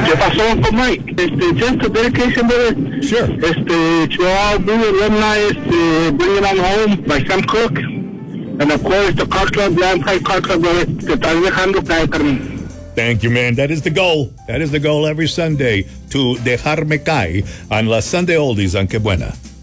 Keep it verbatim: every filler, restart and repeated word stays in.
¿Qué pasó, Uncle Mike? Este, just a dedication, brother. Sure. Este, to all Blue alumni, este, Bring It On Home by Sam Cooke. And of course, the Car Club, Land Pride Car Club, brother. Te estás dejando caer, Carmen. Thank you, man. That is the goal. That is the goal every Sunday, to dejarme caer on las Sunday Oldies on Que Buena.